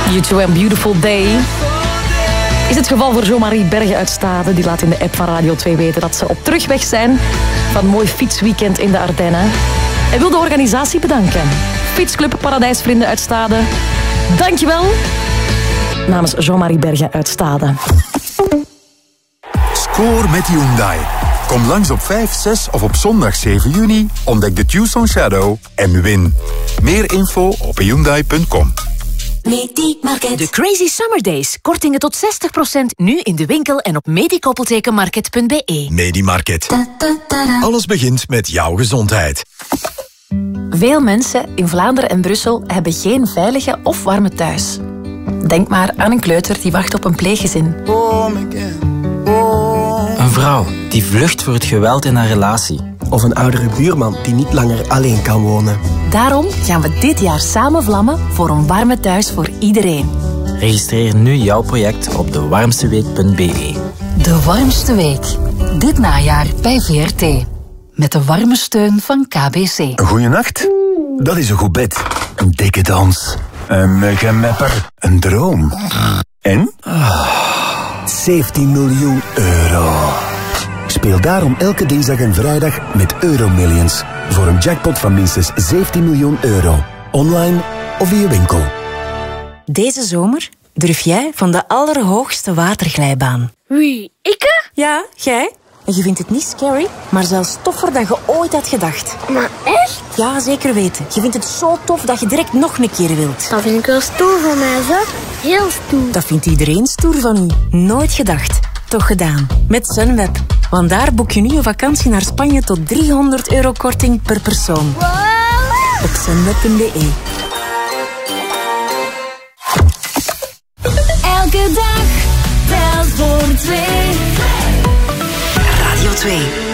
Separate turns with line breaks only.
U2 and Beautiful Day. Is het geval voor Jo-Marie Bergen uit Stade. Die laat in de app van Radio 2 weten dat ze op terugweg zijn van een mooi fietsweekend in de Ardennen. Hij wil de organisatie bedanken. Fietsclub Paradijsvrienden uit Stade. Dankjewel. Namens Jo-Marie Bergen uit Stade.
Score met Hyundai. Kom langs op 5, 6 of op zondag 7 juni. Ontdek de Tucson Shadow en win. Meer info op Hyundai.com.
De Crazy Summer Days. Kortingen tot 60% nu in de winkel en op medikoppeltekenmarket.be.
Medimarket. Alles begint met jouw gezondheid.
Veel mensen in Vlaanderen en Brussel hebben geen veilige of warme thuis. Denk maar aan een kleuter die wacht op een pleeggezin.
Een vrouw die vlucht voor het geweld in haar relatie.
Of een oudere buurman die niet langer alleen kan wonen.
Daarom gaan we dit jaar samen vlammen voor een warme thuis voor iedereen.
Registreer nu jouw project op dewarmsteweek.be.
De warmste week. Dit najaar bij VRT. Met de warme steun van KBC.
Een goeie nacht? Dat is een goed bed. Een dikke dans. Een muggenmepper. Een droom. En? 17 miljoen euro. Speel daarom elke dinsdag en vrijdag met Euromillions. Voor een jackpot van minstens 17 miljoen euro. Online of in je winkel.
Deze zomer durf jij van de allerhoogste waterglijbaan.
Wie, ikke?
Ja, jij. En je vindt het niet scary, maar zelfs toffer dan je ooit had gedacht.
Maar echt?
Ja, zeker weten. Je vindt het zo tof dat je direct nog een keer wilt.
Dat vind ik wel stoer van mij, zo. Heel stoer.
Dat vindt iedereen stoer van u. Nooit gedacht. Toch gedaan. Met Sunweb. Want daar boek je nu een vakantie naar Spanje tot 300 euro korting per persoon.
Wow.
Op sunweb.be.
Elke dag telt voor 2.
Radio 2.